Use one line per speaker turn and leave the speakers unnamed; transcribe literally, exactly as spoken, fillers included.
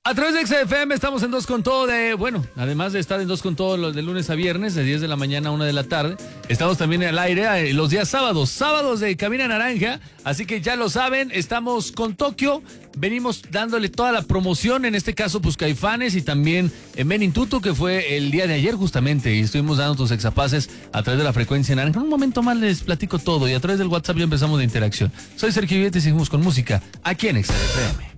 A través de X F M estamos en Dos con Todo de, bueno, además de estar en Dos con Todo los de lunes a viernes, de diez de la mañana a una de la tarde, estamos también al aire eh, los días sábados, sábados de Cabina Naranja, así que ya lo saben, estamos con Tokio, venimos dándole toda la promoción, en este caso pues Caifanes y también en Menintuto, que fue el día de ayer justamente, y estuvimos dando tus exapases a través de la frecuencia naranja. En un momento más les platico todo y a través del WhatsApp ya empezamos la interacción. Soy Sergio Villete y seguimos con música aquí en X F M.